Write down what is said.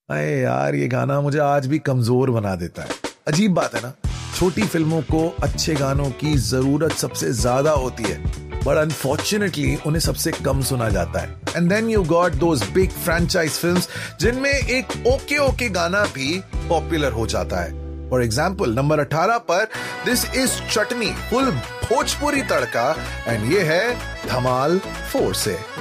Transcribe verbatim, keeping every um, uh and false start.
अरे यार, ये गाना मुझे आज भी कमजोर बना देता है। अजीब बात है ना, छोटी फिल्मों को अच्छे गानों की जरूरत सबसे ज्यादा होती है, बट अनफॉर्चुनेटली उन्हें सबसे कम सुना जाता है। And then you got those big franchise films जिनमें एक ओके ओके गाना भी पॉपुलर हो जाता है। फॉर एग्जाम्पल, नंबर अठारह पर this is chutney, full Bhojpuri tadka, and ये है धमाल फोर से।